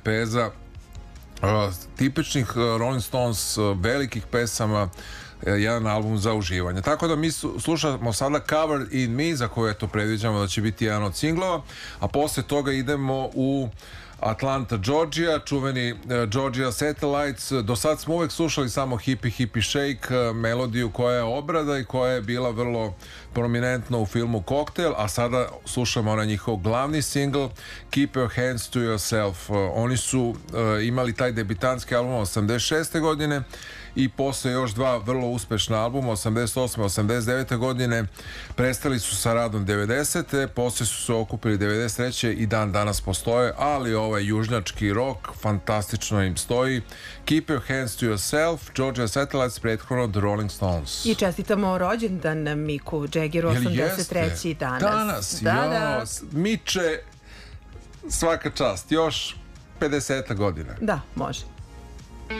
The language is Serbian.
lepeza tipičnih Rolling Stones, velikih pesama, jedan album za uživanje. Tako da mi slušamo sada Covered in Me, za koje to predviđamo da će biti jedan od singlova, a posle toga idemo u Atlanta, Georgia, čuveni Georgia Satellites. Do sad smo uvek slušali samo Hippie Hippie Shake, melodiju koja je obrada i koja je bila vrlo prominentna u filmu Cocktail, a sada slušamo onaj njihov glavni single Keep Your Hands to Yourself. Oni su imali taj debitanski album 86. godine i posle još dva vrlo uspešna albuma 88. 89. godine prestali su sa radom 90. Posle su se okupili 93. i dan danas postoje, ali ovaj južnjački rock fantastično im stoji. Keep Your Hands to Yourself, Georgia Satellites, prethodno The Rolling Stones. I čestitamo rođendan Miku Jaggeru, 83. danas. Da. Miče, svaka čast, još 50 godina. Da, može.